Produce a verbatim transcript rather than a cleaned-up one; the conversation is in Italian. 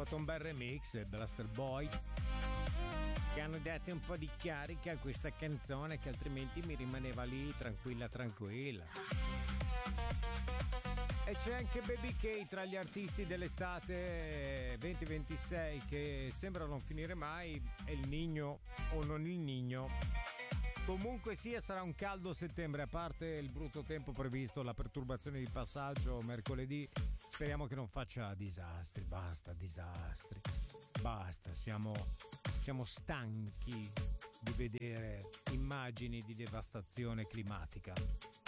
fatto un bel remix, i Blaster Boys, che hanno dato un po' di carica a questa canzone che altrimenti mi rimaneva lì tranquilla tranquilla. E c'è anche Baby K tra gli artisti dell'estate venti ventisei che sembra non finire mai, è il Niño o non il Niño. Comunque sia, sarà un caldo settembre, a parte il brutto tempo previsto, la perturbazione di passaggio mercoledì, speriamo che non faccia disastri, basta disastri, basta, siamo, siamo stanchi di vedere immagini di devastazione climatica.